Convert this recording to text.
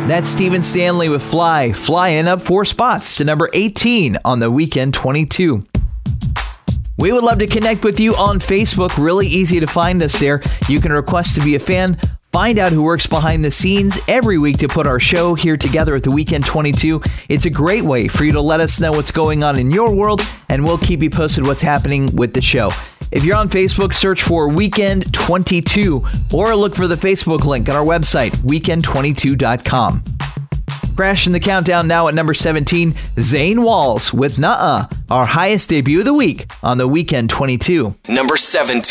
That's Stephen Stanley with Fly, flying up 4 spots to number 18 on the Weekend 22. We would love to connect with you on Facebook. Really easy to find us there. You can request to be a fan. Find out who works behind the scenes every week to put our show here together at the Weekend 22. It's a great way for you to let us know what's going on in your world, and we'll keep you posted what's happening with the show. If you're on Facebook, search for Weekend 22 or look for the Facebook link on our website, weekend22.com. Crashing the countdown now at number 17, Zane Walls with Nuh-Uh, our highest debut of the week on the Weekend 22. Number 17.